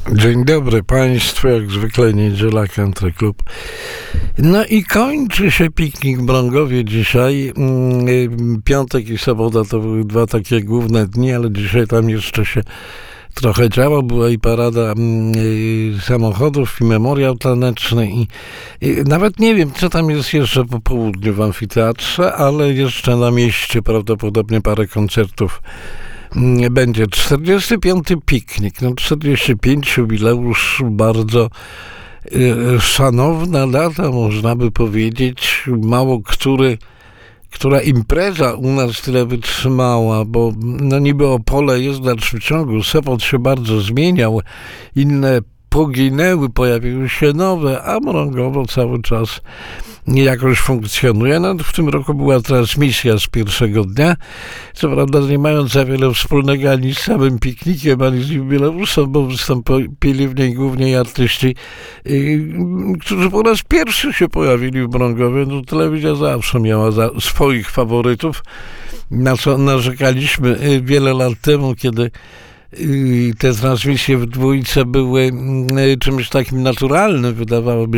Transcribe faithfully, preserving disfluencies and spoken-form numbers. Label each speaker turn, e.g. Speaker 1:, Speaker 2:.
Speaker 1: Dzień dobry Państwu, jak zwykle niedziela Country Club. No i kończy się piknik w Mrągowie dzisiaj. Piątek i sobota to były dwa takie główne dni, ale dzisiaj tam jeszcze się trochę działo. Była i parada samochodów, i memoriał taneczny i, i nawet nie wiem, co tam jest jeszcze po południu w amfiteatrze, ale jeszcze na mieście prawdopodobnie parę koncertów będzie. czterdziesty piąty piknik, no czterdzieści pięć, jubileusz, bardzo y, szanowna data, można by powiedzieć. Mało który, która impreza u nas tyle wytrzymała, bo no niby Opole jest w dalszym ciągu, Sopot się bardzo zmieniał, inne poginęły, pojawiły się nowe, a Mrągowo cały czas jakoś funkcjonuje. No, w tym roku była transmisja z pierwszego dnia, co prawda nie mając za wiele wspólnego ani z samym piknikiem, ani z jubileuszem, bo wystąpili w niej głównie artyści, yy, którzy po raz pierwszy się pojawili w Mrągowie. No, telewizja zawsze miała za swoich faworytów, na co narzekaliśmy wiele lat temu, kiedy te transmisje w dwójce były czymś takim naturalnym, wydawałoby